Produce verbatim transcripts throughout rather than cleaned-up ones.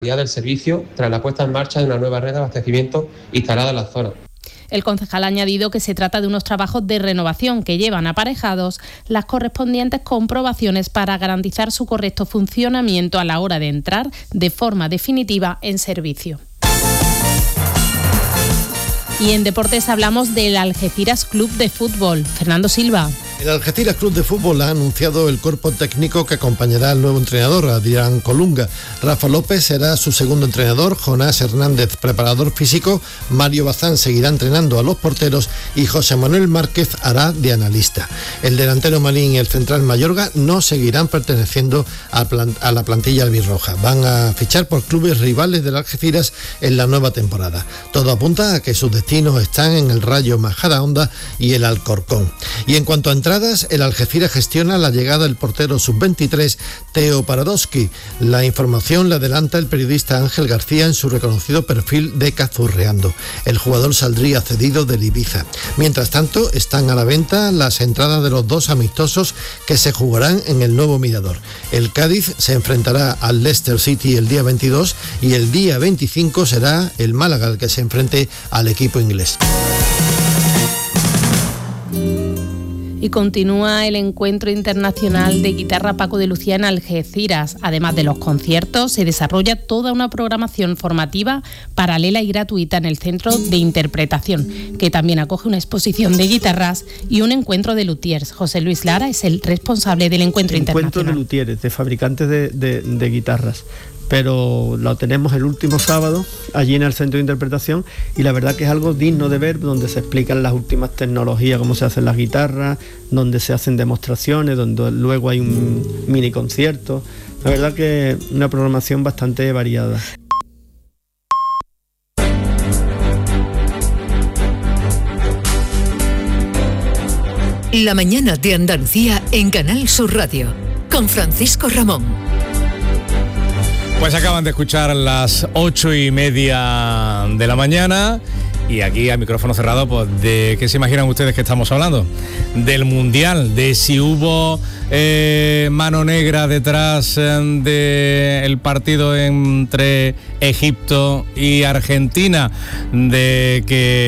del servicio tras la puesta en marcha de una nueva red de abastecimiento instalada en la zona. El concejal ha añadido que se trata de unos trabajos de renovación que llevan aparejados las correspondientes comprobaciones para garantizar su correcto funcionamiento a la hora de entrar de forma definitiva en servicio. Y en deportes hablamos del Algeciras Club de Fútbol. Fernando Silva. El Algeciras Club de Fútbol ha anunciado el cuerpo técnico que acompañará al nuevo entrenador, Adrián Colunga. Rafa López será su segundo entrenador, Jonás Hernández, preparador físico, Mario Bazán seguirá entrenando a los porteros y José Manuel Márquez hará de analista. El delantero Marín y el central Mayorga no seguirán perteneciendo a, plan- a la plantilla albirroja. Van a fichar por clubes rivales del Algeciras en la nueva temporada. Todo apunta a que sus destinos están en el Rayo Majadahonda y el Alcorcón. Y en cuanto a entradas, el Algeciras gestiona la llegada del portero sub veintitrés Teo Paradowski. La información la adelanta el periodista Ángel García en su reconocido perfil de Cazurreando. El jugador saldría cedido del Ibiza. Mientras tanto, están a la venta las entradas de los dos amistosos que se jugarán en el nuevo Mirador. El Cádiz se enfrentará al Leicester City el día veintidós y el día veinticinco será el Málaga el que se enfrente al equipo inglés. Y continúa el Encuentro Internacional de Guitarra Paco de Lucía en Algeciras. Además de los conciertos, se desarrolla toda una programación formativa paralela y gratuita en el Centro de Interpretación, que también acoge una exposición de guitarras y un encuentro de luthiers. José Luis Lara es el responsable del Encuentro, encuentro Internacional. Encuentro de luthiers, de fabricantes de, de, de guitarras. Pero lo tenemos el último sábado allí en el Centro de Interpretación y la verdad que es algo digno de ver, donde se explican las últimas tecnologías, cómo se hacen las guitarras, donde se hacen demostraciones, donde luego hay un mini concierto. La verdad que una programación bastante variada. La mañana de Andalucía en Canal Sur Radio, con Francisco Ramón. Pues acaban de escuchar las ocho y media de la mañana y aquí a micrófono cerrado, pues ¿de qué se imaginan ustedes que estamos hablando? Del Mundial, de si hubo eh, mano negra detrás eh, del partido entre Egipto y Argentina, de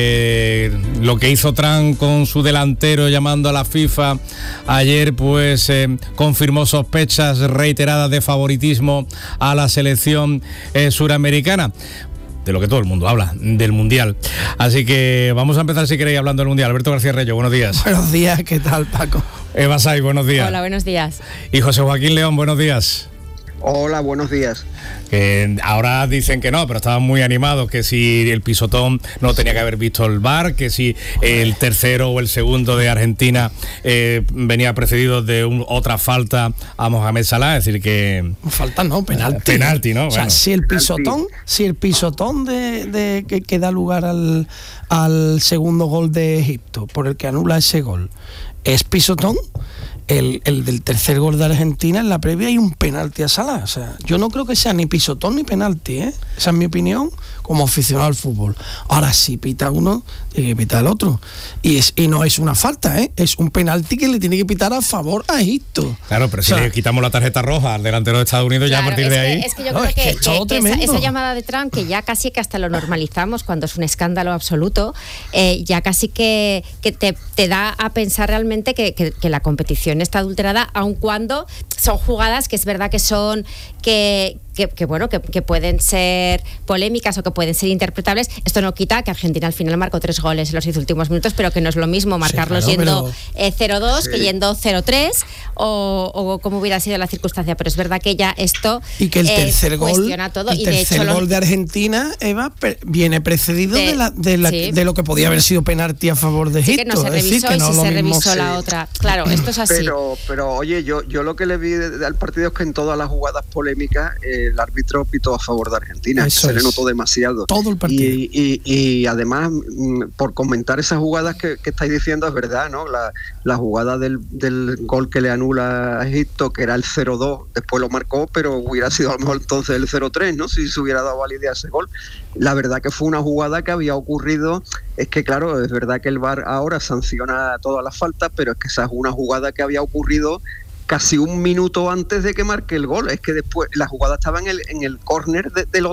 que lo que hizo Trump con su delantero llamando a la FIFA ayer, pues eh, confirmó sospechas reiteradas de favoritismo a la selección eh, suramericana. De lo que todo el mundo habla, del Mundial. Así que vamos a empezar, si queréis, hablando del Mundial. Alberto García Reyo, buenos días. Buenos días, ¿qué tal, Paco? Eva Saiz, buenos días. Hola, buenos días. Y José Joaquín León, buenos días. Hola, buenos días. Que ahora dicen que no, pero estaban muy animados, que si el pisotón no tenía que haber visto el V A R, que si el tercero o el segundo de Argentina eh, venía precedido de un, otra falta a Mohamed Salah, es decir que... Falta no, penalti. Penalti, ¿no? O sea, bueno. si el pisotón, si el pisotón de, de que, que da lugar al, al segundo gol de Egipto, por el que anula ese gol, es pisotón, El, el del tercer gol de Argentina en la previa hay un penalti a Salah. O sea, yo no creo que sea ni pisotón ni penalti, ¿eh? Esa es mi opinión como aficionado al fútbol. Ahora sí pita uno, tiene que pitar el otro. Y es y no es una falta, ¿eh? Es un penalti que le tiene que pitar a favor a Egipto. Claro, pero si o sea, le quitamos la tarjeta roja al delantero de Estados Unidos, claro, ya a partir de ahí... Que, es que yo no, creo es que, que, que, que esa, esa llamada de Trump, que ya casi que hasta lo normalizamos cuando es un escándalo absoluto, eh, ya casi que, que te, te da a pensar realmente que, que, que la competición está adulterada, aun cuando son jugadas que es verdad que son que, que, que bueno que, que pueden ser polémicas o que pueden ser interpretables. Esto no quita que Argentina al final marcó tres goles en los diez últimos minutos, pero que no es lo mismo marcarlos sí, claro, yendo pero... eh, cero dos sí. que yendo cero tres o, o como hubiera sido la circunstancia, pero es verdad que ya esto y que el tercer eh, gol cuestiona todo. el y tercer de hecho gol lo... de Argentina, Eva, pre- viene precedido de, de, la, de, la, sí. de lo que podía haber sido penalti a favor de Egipto. Sí, que no se revisó, es decir, que no y si lo se mismo revisó sí. la otra. Claro, esto es así. Pero, pero oye, yo, yo lo que le vi al partido es que en todas las jugadas polémicas eh, el árbitro pitó a favor de Argentina. Eso se es. le notó demasiado. Todo el partido. Y, y, y además, por comentar esas jugadas que, que estáis diciendo, es verdad, ¿no? La, la jugada del, del gol que le anula a Egipto, que era el cero dos, después lo marcó, pero hubiera sido a lo mejor entonces el cero tres, ¿no? Si se hubiera dado validez a ese gol. La verdad que fue una jugada que había ocurrido. Es que claro, es verdad que el V A R ahora sanciona todas las faltas, pero es que esa es una jugada que había ocurrido casi un minuto antes de que marque el gol. Es que después la jugada estaba en el, en el córner de, del,